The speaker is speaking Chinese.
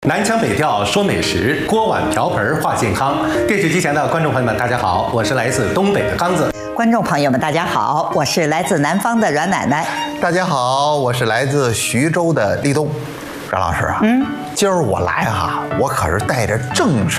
南腔北调说美食，锅碗瓢盆话健康。电视机前的观众朋友们，大家好，我是来自东北的刚子。 观众朋友们，大家好，我是来自南方的阮奶奶。 大家好，我是来自徐州的立冬。阮老师啊，今儿我来我可是带着正事